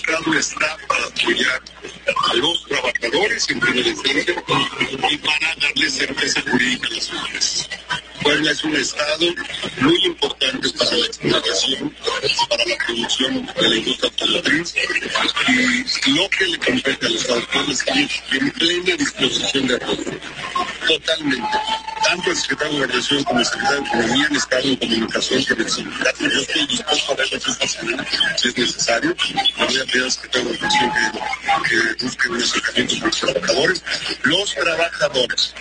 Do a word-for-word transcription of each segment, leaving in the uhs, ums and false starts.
Estado está para apoyar a los trabajadores en primer instante y para darles certeza jurídica a las empresas. Puebla es un estado muy importante para la exportación, para la producción de la industria automotriz, y lo que le compete al estado de Puebla está en plena disposición de apoyo. Totalmente. Tanto el secretario de Gobernación como el secretario de Economía han estado en comunicación con el sindicato. Yo estoy dispuesto a verlos esta semana, si es necesario. Le voy a pedir al secretario de Gobernación que, que busque un acercamiento con los trabajadores. Los trabajadores.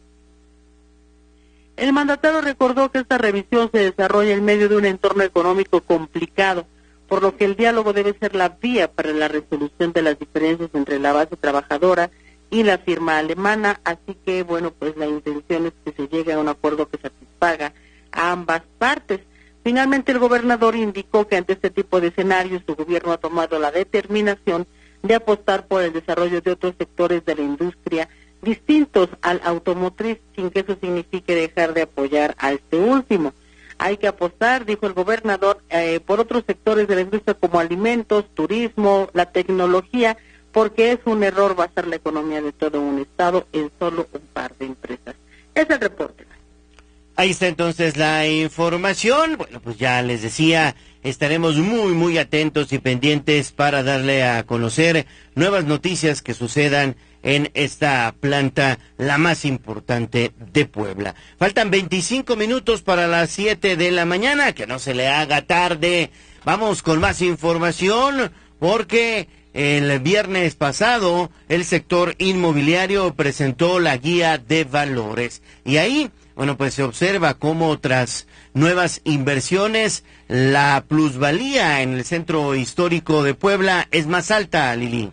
El mandatario recordó que esta revisión se desarrolla en medio de un entorno económico complicado, por lo que el diálogo debe ser la vía para la resolución de las diferencias entre la base trabajadora y la firma alemana, así que, bueno, pues la intención es que se llegue a un acuerdo que satisfaga a ambas partes. Finalmente, el gobernador indicó que ante este tipo de escenarios su gobierno ha tomado la determinación de apostar por el desarrollo de otros sectores de la industria distintos al automotriz, sin que eso signifique dejar de apoyar a este último. Hay que apostar, dijo el gobernador, eh, por otros sectores de la industria como alimentos, turismo, la tecnología, porque es un error basar la economía de todo un estado en solo un par de empresas. Es el reporte. Ahí está entonces la información. Bueno, pues ya les decía, estaremos muy, muy atentos y pendientes para darle a conocer nuevas noticias que sucedan en esta planta, la más importante de Puebla. Faltan veinticinco minutos para las siete de la mañana, que no se le haga tarde. Vamos con más información, porque el viernes pasado el sector inmobiliario presentó la guía de valores. Y ahí, bueno, pues se observa cómo tras nuevas inversiones, la plusvalía en el centro histórico de Puebla es más alta, Lili.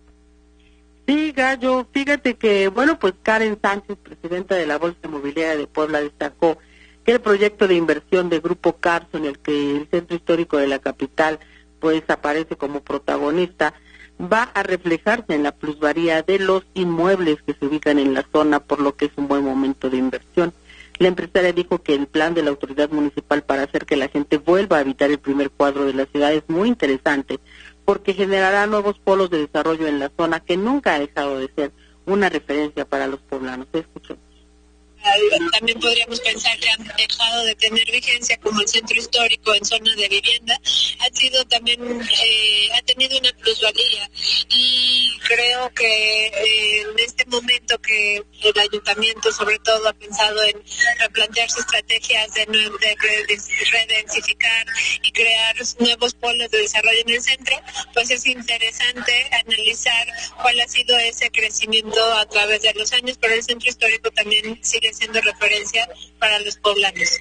Sí, Gallo, fíjate que, bueno, pues Karen Sánchez, presidenta de la Bolsa Inmobiliaria de Puebla, destacó que el proyecto de inversión de Grupo Carso, en el que el centro histórico de la capital, pues aparece como protagonista, va a reflejarse en la plusvalía de los inmuebles que se ubican en la zona, por lo que es un buen momento de inversión. La empresaria dijo que el plan de la autoridad municipal para hacer que la gente vuelva a habitar el primer cuadro de la ciudad es muy interesante, porque generará nuevos polos de desarrollo en la zona que nunca ha dejado de ser una referencia para los poblanos. Escuchemos. También podríamos pensar que han dejado de tener vigencia, como el centro histórico en zona de vivienda, ha sido también, eh, ha tenido una plusvalía, y creo que eh, en este momento que el ayuntamiento sobre todo ha pensado en replantearse estrategias de, de, de redensificar y crear nuevos polos de desarrollo en el centro, pues es interesante analizar cuál ha sido ese crecimiento a través de los años, pero el centro histórico también sigue siendo referencia para los poblanos.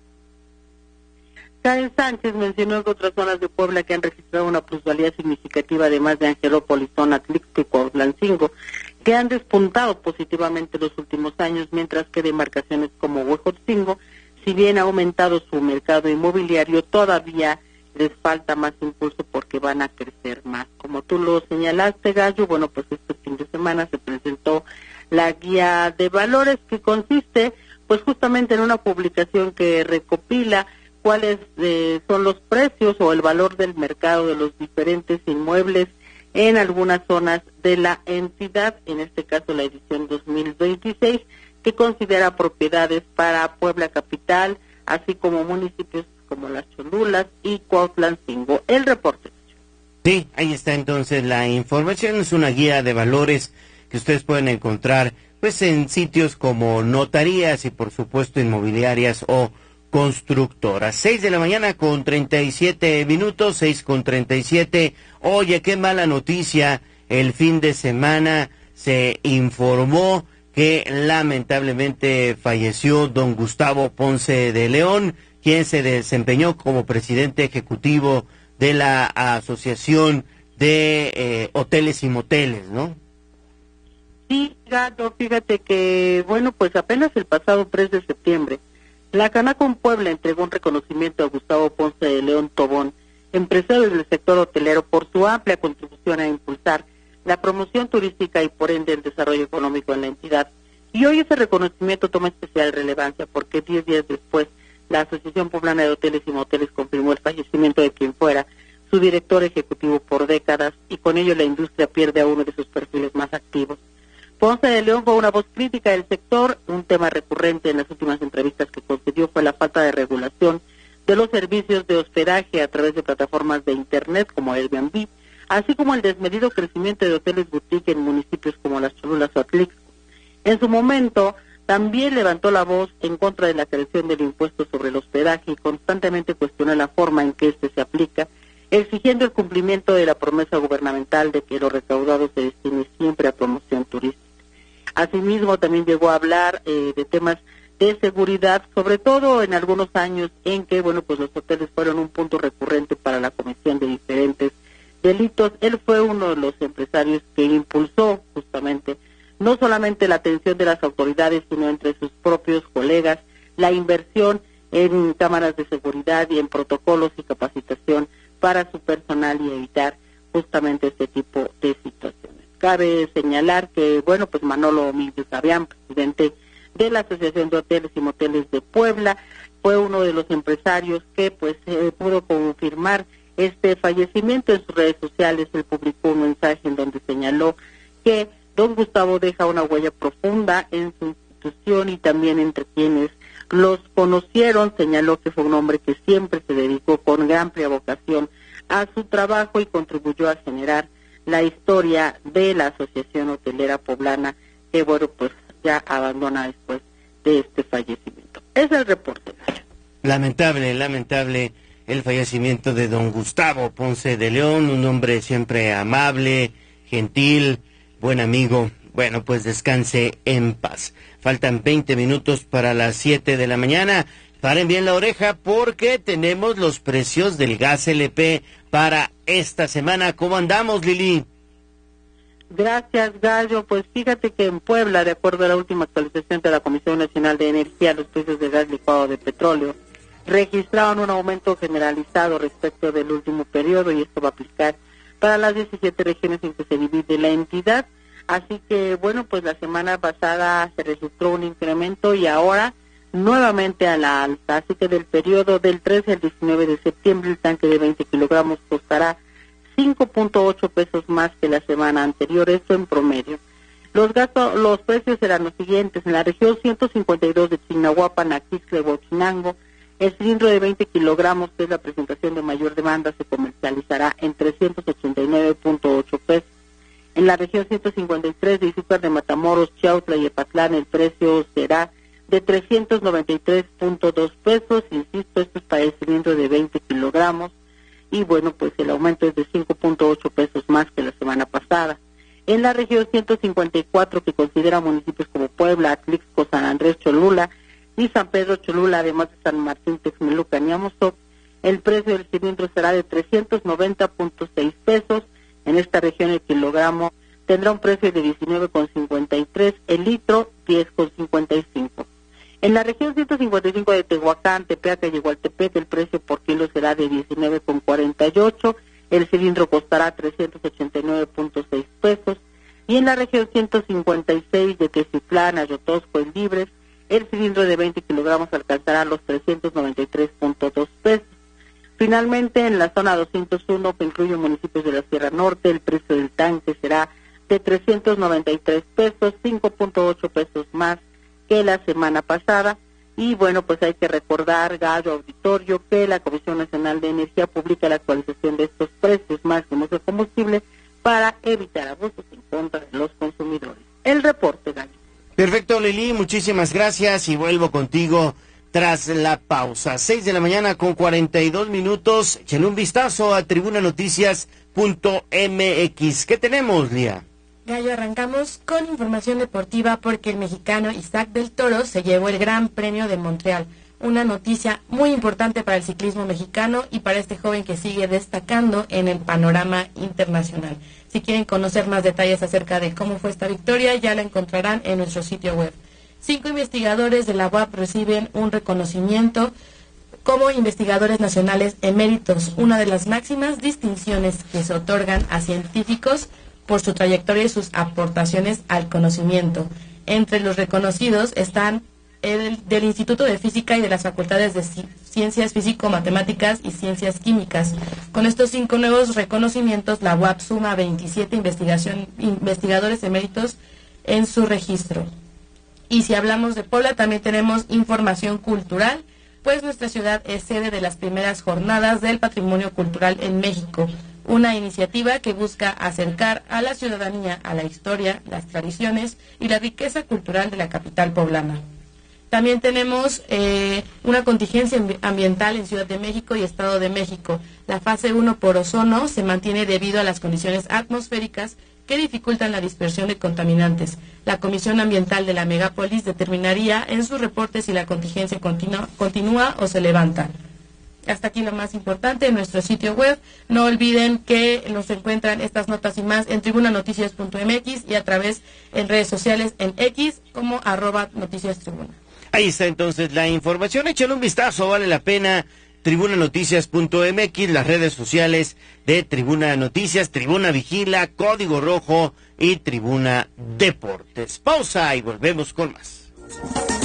Karen Sánchez mencionó que otras zonas de Puebla que han registrado una plusvalía significativa, además de Angelópolis, Zonatlixco y Cuautlancingo, que han despuntado positivamente los últimos años, mientras que demarcaciones como Huejotzingo, si bien ha aumentado su mercado inmobiliario, todavía les falta más impulso porque van a crecer más. Como tú lo señalaste, Gallo, bueno, pues este fin de semana se presentó la guía de valores, que consiste pues justamente en una publicación que recopila cuáles eh, son los precios o el valor del mercado de los diferentes inmuebles en algunas zonas de la entidad, en este caso la edición dos mil veintiséis, que considera propiedades para Puebla capital, así como municipios como Las Cholulas y Cuautlancingo. El reporte. Sí, ahí está entonces la información, es una guía de valores que ustedes pueden encontrar pues en sitios como notarías y por supuesto inmobiliarias o constructoras. Seis de la mañana con treinta y siete minutos, seis con treinta y siete. Oye, qué mala noticia, el fin de semana se informó que lamentablemente falleció don Gustavo Ponce de León, quien se desempeñó como presidente ejecutivo de la Asociación de eh, Hoteles y Moteles, ¿no? Sí, Gato, fíjate que, bueno, pues apenas el pasado tres de septiembre, la Canacon Puebla entregó un reconocimiento a Gustavo Ponce de León Tobón, empresario del sector hotelero, por su amplia contribución a impulsar la promoción turística y por ende el desarrollo económico en la entidad. Y hoy ese reconocimiento toma especial relevancia porque diez días después la Asociación Poblana de Hoteles y Moteles confirmó el fallecimiento de quien fuera su director ejecutivo por décadas, y con ello la industria pierde a uno de sus perfiles más activos. Ponce de León fue una voz crítica del sector. Un tema recurrente en las últimas entrevistas que concedió fue la falta de regulación de los servicios de hospedaje a través de plataformas de Internet como Airbnb, así como el desmedido crecimiento de hoteles boutique en municipios como Las Cholulas o Atlixco. En su momento, también levantó la voz en contra de la creación del impuesto sobre el hospedaje y constantemente cuestionó la forma en que éste se aplica, exigiendo el cumplimiento de la promesa gubernamental de que lo recaudado se destine siempre a promoción turística. Asimismo, también llegó a hablar eh, de temas de seguridad, sobre todo en algunos años en que, bueno, pues los hoteles fueron un punto recurrente para la comisión de diferentes delitos. Él fue uno de los empresarios que impulsó justamente no solamente la atención de las autoridades, sino entre sus propios colegas, la inversión en cámaras de seguridad y en protocolos y capacitación para su personal y evitar justamente este tipo de situaciones. Cabe señalar que, bueno, pues Manolo Domínguez Gavián, presidente de la Asociación de Hoteles y Moteles de Puebla, fue uno de los empresarios que, pues, eh, pudo confirmar este fallecimiento. En sus redes sociales él publicó un mensaje en donde señaló que don Gustavo deja una huella profunda en su institución y también entre quienes los conocieron. Señaló que fue un hombre que siempre se dedicó con amplia vocación a su trabajo y contribuyó a generar la historia de la Asociación Hotelera Poblana, que, bueno, pues ya abandona después de este fallecimiento. Es el reporte. Lamentable, lamentable el fallecimiento de don Gustavo Ponce de León, un hombre siempre amable, gentil, buen amigo. Bueno, pues descanse en paz. Faltan veinte minutos para las siete de la mañana. Paren bien la oreja porque tenemos los precios del gas L P para esta semana. ¿Cómo andamos, Lili? Gracias, Gallo. Pues fíjate que en Puebla, de acuerdo a la última actualización de la Comisión Nacional de Energía, los precios de gas licuado de petróleo registraron un aumento generalizado respecto del último periodo, y esto va a aplicar para las diecisiete regiones en que se divide la entidad. Así que, bueno, pues la semana pasada se registró un incremento y ahora nuevamente a la alza. Así que del periodo del trece al diecinueve de septiembre el tanque de veinte kilogramos costará cinco punto ocho pesos más que la semana anterior, esto en promedio. Los gastos, los precios serán los siguientes: en la región ciento cincuenta y dos de Chignahuapan, Aquixtla y Huachinango, el cilindro de veinte kilogramos, que es la presentación de mayor demanda, se comercializará en trescientos ochenta y nueve punto ocho pesos. En la región ciento cincuenta y tres de Izúcar de Matamoros, Chiautla y Epatlán, el precio será de trescientos noventa y tres punto dos pesos, insisto, esto es para el cilindro de veinte kilogramos, y bueno, pues el aumento es de cinco punto ocho pesos más que la semana pasada. En la región ciento cincuenta y cuatro, que considera municipios como Puebla, Atlixco, San Andrés, Cholula y San Pedro Cholula, además de San Martín, Texmelucan y Amozoc, el precio del cilindro será de trescientos noventa punto seis pesos. En esta región el kilogramo tendrá un precio de diecinueve con cincuenta y tres, el litro diez con cincuenta y cinco. En la región ciento cincuenta y cinco de Tehuacán, Tepeaca y Igualtepec, el precio por kilo será de diecinueve con cuarenta y ocho, el cilindro costará trescientos ochenta y nueve punto seis pesos. Y en la región ciento cincuenta y seis de Teziutlán, Ayotosco y Libres, el cilindro de veinte kilogramos alcanzará los trescientos noventa y tres punto dos pesos. Finalmente, en la zona doscientos uno, que incluye municipios de la Sierra Norte, el precio del tanque será de trescientos noventa y tres pesos, cinco punto ocho pesos más que la semana pasada. Y bueno, pues hay que recordar, Gallo Auditorio, que la Comisión Nacional de Energía publica la actualización de estos precios máximos de combustible para evitar abusos en contra de los consumidores. El reporte, Gallo. Perfecto, Lili, muchísimas gracias y vuelvo contigo tras la pausa. Seis de la mañana con cuarenta y dos minutos. Echen un vistazo a tribuna noticias punto m x. ¿Qué tenemos, Lía? Gallo, arrancamos con información deportiva porque el mexicano Isaac del Toro se llevó el Gran Premio de Montreal. Una noticia muy importante para el ciclismo mexicano y para este joven que sigue destacando en el panorama internacional. Si quieren conocer más detalles acerca de cómo fue esta victoria, ya la encontrarán en nuestro sitio web. Cinco investigadores de la U A P reciben un reconocimiento como investigadores nacionales eméritos, una de las máximas distinciones que se otorgan a científicos por su trayectoria y sus aportaciones al conocimiento. Entre los reconocidos están el, del Instituto de Física y de las Facultades de Ciencias Físico-Matemáticas y Ciencias Químicas. Con estos cinco nuevos reconocimientos, la U A P suma veintisiete investigación, investigadores eméritos en su registro. Y si hablamos de Puebla, también tenemos información cultural, pues nuestra ciudad es sede de las primeras jornadas del patrimonio cultural en México, una iniciativa que busca acercar a la ciudadanía a la historia, las tradiciones y la riqueza cultural de la capital poblana. También tenemos eh, una contingencia ambiental en Ciudad de México y Estado de México. La fase uno por ozono se mantiene debido a las condiciones atmosféricas que dificultan la dispersión de contaminantes. La Comisión Ambiental de la Megápolis determinaría en sus reportes si la contingencia continua, continúa o se levanta. Hasta aquí lo más importante en nuestro sitio web. No olviden que nos encuentran estas notas y más en tribuna noticias punto m x y a través en redes sociales en X como arroba noticias tribuna. Ahí está entonces la información. Échale un vistazo, vale la pena. tribuna noticias punto m x, las redes sociales de Tribuna Noticias, Tribuna Vigila, Código Rojo y Tribuna Deportes. Pausa y volvemos con más.